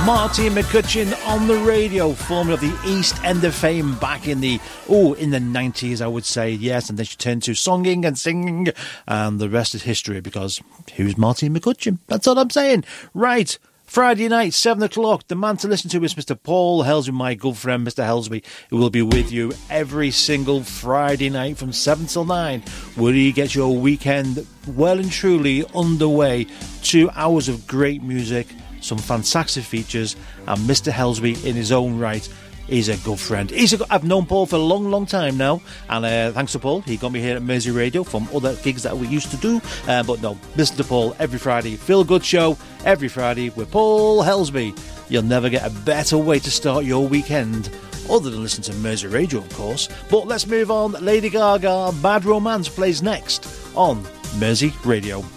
Martin McCutcheon on the radio, formerly of the East End of Fame back in the 90s, I would say, yes. And then she turned to songing and singing, and the rest is history, because who's Martin McCutcheon? That's all I'm saying. Right. Friday night, 7 o'clock. The man to listen to is Mr. Paul Helsby, my good friend, Mr. Helsby, who will be with you every single Friday night from 7 till 9, where you get your weekend well and truly underway. 2 hours of great music, some fantastic features, and Mr. Helsby in his own right is a good friend. I've known Paul for a long, long time now, and thanks to Paul, he got me here at Mersey Radio from other gigs that we used to do. But no, listen to Paul every Friday. Feel Good Show every Friday with Paul Helsby. You'll never get a better way to start your weekend, other than listen to Mersey Radio, of course. But let's move on. Lady Gaga, Bad Romance plays next on Mersey Radio.